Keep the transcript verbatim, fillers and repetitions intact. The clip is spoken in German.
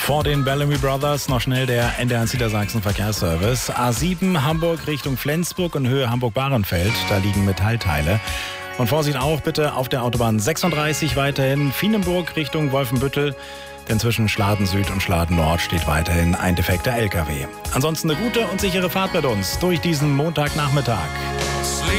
Vor den Bellamy Brothers noch schnell der N D R eins Niedersachsen Verkehrsservice. A sieben Hamburg Richtung Flensburg und Höhe Hamburg-Bahrenfeld. Da liegen Metallteile. Und Vorsicht auch bitte auf der Autobahn sechsunddreißig weiterhin Fienenburg Richtung Wolfenbüttel. Denn zwischen Schladen Süd und Schladen Nord steht weiterhin ein defekter L K W. Ansonsten eine gute und sichere Fahrt mit uns durch diesen Montagnachmittag.